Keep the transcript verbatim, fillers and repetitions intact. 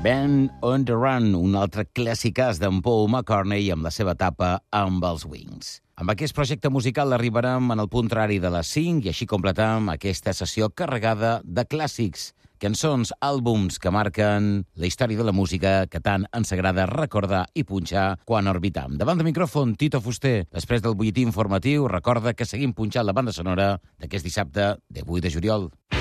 Band on the Run, un altre clàssicàs d'en Paul McCartney amb la seva etapa amb els Wings. Amb aquest projecte musical arribarem en el punt horari de les cinc i així completem aquesta sessió carregada de clàssics, cançons, àlbums que marquen la història de la música que tant ens agrada recordar i punxar quan orbitam. Davant de micròfon, Tito Fuster. Després del butlletí informatiu, recorda que seguim punxant la banda sonora d'aquest dissabte de vuit de juliol.